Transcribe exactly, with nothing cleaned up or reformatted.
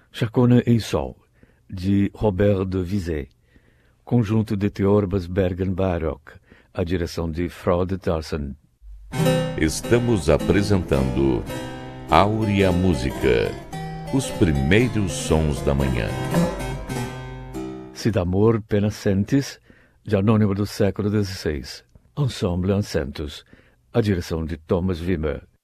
Chacona e Sol, de Robert de Vizet, conjunto de Theorbas Bergen-Barock, a direção de Frode Darson. Estamos apresentando Áurea Música, os primeiros sons da manhã. Se d'amor pena sentes, de Anônimo do século dezesseis, Ensemble en Centos, a direção de Thomas Wimmer.